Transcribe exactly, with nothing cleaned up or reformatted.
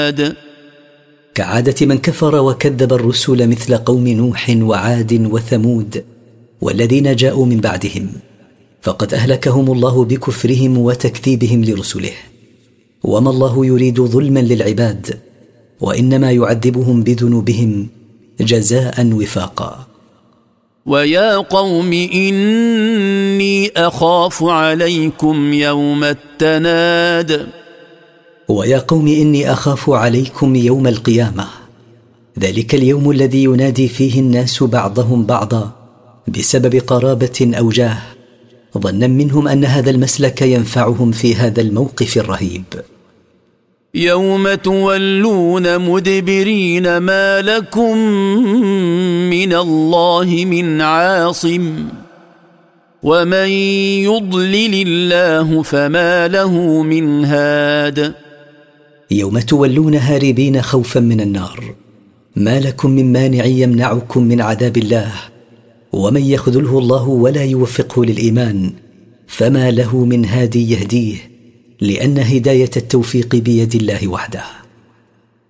كعادة من كفر وكذب الرسل مثل قوم نوح وعاد وثمود والذين جاءوا من بعدهم، فقد أهلكهم الله بكفرهم وتكذيبهم لرسله. وما الله يريد ظلما للعباد، وإنما يعذبهم بذنوبهم جزاء وفاقا. ويا قوم إني أخاف عليكم يوم التناد ويا قوم إني أخاف عليكم يوم القيامة، ذلك اليوم الذي ينادي فيه الناس بعضهم بعضا بسبب قرابة أو جاه، ظنا منهم أن هذا المسلك ينفعهم في هذا الموقف الرهيب. يوم تولون مدبرين ما لكم من الله من عاصم ومن يضلل الله فما له من هاد. يوم تولون هاربين خوفا من النار، ما لكم من مانع يمنعكم من عذاب الله، ومن يخذله الله ولا يوفقه للإيمان فما له من هادي يهديه، لأن هداية التوفيق بيد الله وحده.